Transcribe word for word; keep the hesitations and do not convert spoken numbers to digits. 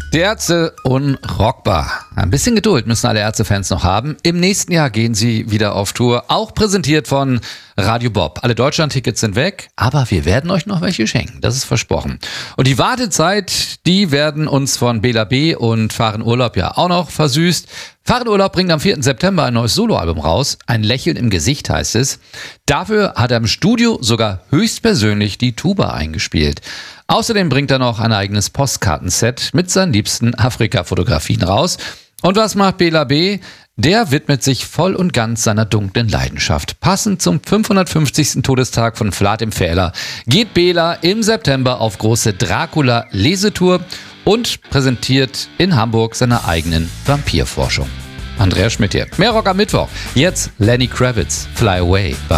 Die Ärzte unrockbar. Ein bisschen Geduld müssen alle Ärzte-Fans noch haben. Im nächsten Jahr gehen sie wieder auf Tour, auch präsentiert von Radio Bob. Alle Deutschland-Tickets sind weg, aber wir werden euch noch welche schenken, das ist versprochen. Und die Wartezeit, die werden uns von Bela B. und Fahren Urlaub ja auch noch versüßt. Fahren Urlaub bringt am vierten September ein neues Soloalbum raus. Ein Lächeln im Gesicht heißt es. Dafür hat er im Studio sogar höchstpersönlich die Tuba eingespielt. Außerdem bringt er noch ein eigenes Postkartenset mit seinen liebsten Afrika-Fotografien raus. Und was macht Bela B.? Der widmet sich voll und ganz seiner dunklen Leidenschaft. Passend zum fünfhundertfünfzigsten Todestag von Vlad dem Fähler geht Bela im September auf große Dracula-Lesetour und präsentiert in Hamburg seine eigenen Vampirforschung. Andreas Schmidt hier. Mehr Rock am Mittwoch. Jetzt Lenny Kravitz, Fly Away.